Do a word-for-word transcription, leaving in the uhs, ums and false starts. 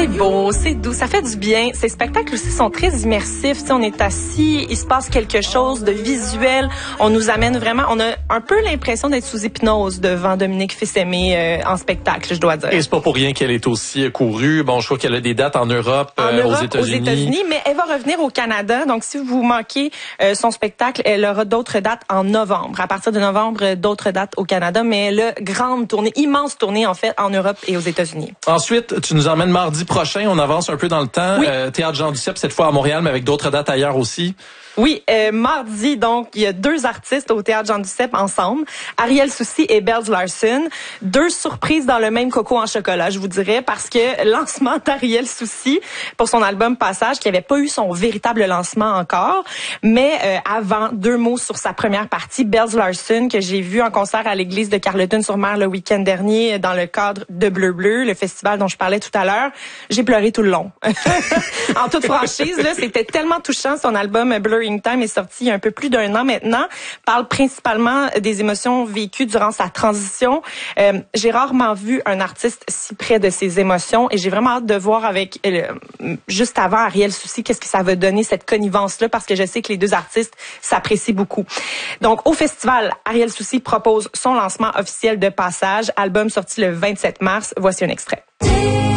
C'est beau, c'est doux, ça fait du bien. Ces spectacles aussi sont très immersifs. Tu sais, on est assis, il se passe quelque chose de visuel. On nous amène vraiment, on a un peu l'impression d'être sous hypnose devant Dominique Fils-Aimé euh, en spectacle, je dois dire. Et c'est pas pour rien qu'elle est aussi courue. Bon, je crois qu'elle a des dates en Europe, en euh, Europe aux États-Unis. aux États-Unis, mais elle va revenir au Canada. Donc, si vous manquez euh, son spectacle, elle aura d'autres dates en novembre. À partir de novembre, d'autres dates au Canada, mais elle a grande tournée, immense tournée en fait en Europe et aux États-Unis. Ensuite, tu nous emmènes mardi prochain. On avance un peu dans le temps. Oui. Euh, Théâtre Jean Duceppe, cette fois à Montréal, mais avec d'autres dates ailleurs aussi. Oui, euh, mardi, donc, il y a deux artistes au Théâtre Jean Duceppe ensemble, Ariel Soucy et Bells Larson. Deux surprises dans le même coco en chocolat, je vous dirais, parce que lancement d'Ariel Soucy pour son album Passage, qui avait pas eu son véritable lancement encore, mais euh, avant, deux mots sur sa première partie, Bells Larson, que j'ai vu en concert à l'église de Carleton-sur-Mer le week-end dernier dans le cadre de Bleu Bleu, le festival dont je parlais tout à l'heure. J'ai pleuré tout le long. En toute franchise, là, c'était tellement touchant. Son album Blur Time est sorti il y a un peu plus d'un an maintenant, parle principalement des émotions vécues durant sa transition. Euh, j'ai rarement vu un artiste si près de ses émotions et j'ai vraiment hâte de voir avec euh, juste avant Ariel Soucy qu'est-ce que ça va donner cette connivence-là, parce que je sais que les deux artistes s'apprécient beaucoup. Donc au festival, Ariel Soucy propose son lancement officiel de Passage, album sorti le vingt-sept mars. Voici un extrait.